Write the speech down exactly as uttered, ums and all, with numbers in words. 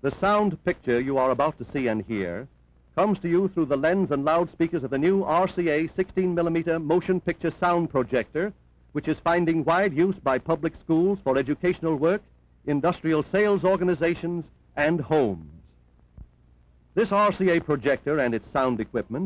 The sound picture you are about to see and hear comes to you through the lens and loudspeakers of the new R C A sixteen millimeter motion picture sound projector, which is finding wide use by public schools for educational work, industrial sales organizations, and homes. This R C A projector and its sound equipment